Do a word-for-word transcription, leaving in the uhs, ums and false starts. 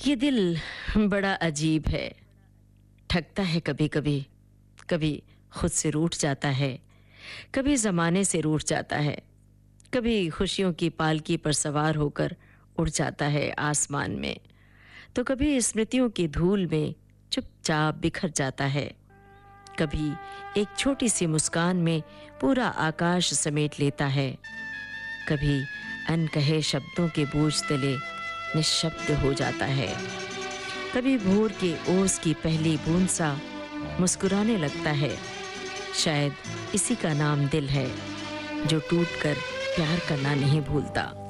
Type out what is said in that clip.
ये दिल बड़ा अजीब है, ठगता है कभी-कभी, कभी खुद से रूठ जाता है, कभी ज़माने से रूठ जाता है, कभी खुशियों की पालकी पर सवार होकर उड़ जाता है आसमान में, तो कभी स्मृतियों की धूल में चुपचाप बिखर जाता है। कभी एक छोटी सी मुस्कान में पूरा आकाश समेट लेता है, कभी अनकहे शब्दों के बोझ तले निशब्द हो जाता है। कभी भोर के ओस की पहली बूंद सा मुस्कुराने लगता है। शायद इसी का नाम दिल है, जो टूटकर प्यार करना नहीं भूलता।